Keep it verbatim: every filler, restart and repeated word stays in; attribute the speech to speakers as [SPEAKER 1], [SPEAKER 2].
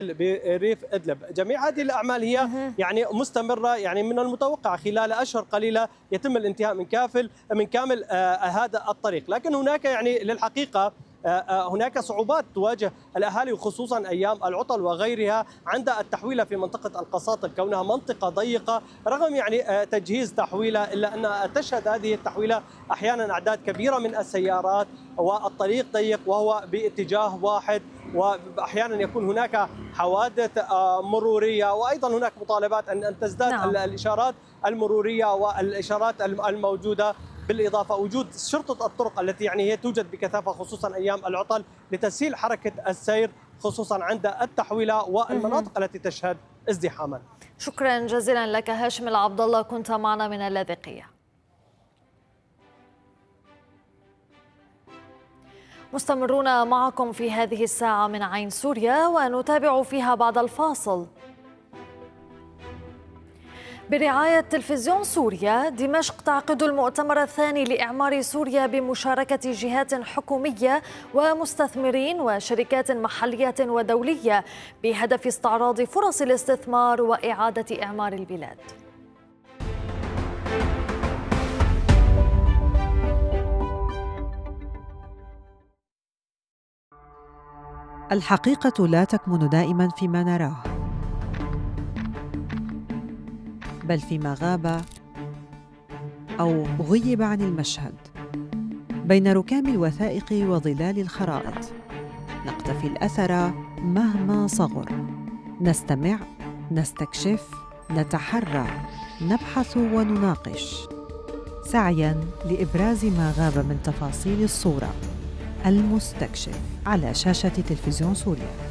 [SPEAKER 1] بريف إدلب. جميع هذه الأعمال هي يعني مستمرة، يعني من المتوقع خلال أشهر قليلة يتم الانتهاء من كافل من كامل آه هذا الطريق، لكن هناك يعني للحقيقة هناك صعوبات تواجه الأهالي وخصوصا أيام العطل وغيرها عند التحويلة في منطقة القساطل، كونها منطقة ضيقة رغم يعني تجهيز تحويلة، إلا أن تشهد هذه التحويلة أحيانا أعداد كبيرة من السيارات والطريق ضيق وهو باتجاه واحد، وأحيانا يكون هناك حوادث مرورية، وأيضا هناك مطالبات أن تزداد نعم. الإشارات المرورية والإشارات الموجودة، بالإضافة وجود شرطة الطرق التي يعني هي توجد بكثافة خصوصا أيام العطل لتسهيل حركة السير خصوصا عند التحويلة والمناطق التي تشهد ازدحاما.
[SPEAKER 2] شكرا جزيلا لك هاشم العبد الله، كنت معنا من اللاذقية. مستمرون معكم في هذه الساعة من عين سوريا ونتابع فيها بعد الفاصل. برعاية تلفزيون سوريا، دمشق تعقد المؤتمر الثاني لإعمار سوريا بمشاركة جهات حكومية ومستثمرين وشركات محلية ودولية بهدف استعراض فرص الاستثمار وإعادة إعمار البلاد.
[SPEAKER 3] الحقيقة لا تكمن دائما فيما نراه، بل فيما غاب أو غيب عن المشهد بين ركام الوثائق وظلال الخرائط. نقتفي الأثر مهما صغر، نستمع، نستكشف، نتحرى، نبحث ونناقش، سعياً لإبراز ما غاب من تفاصيل الصورة. المستكشف على شاشة تلفزيون سوريا.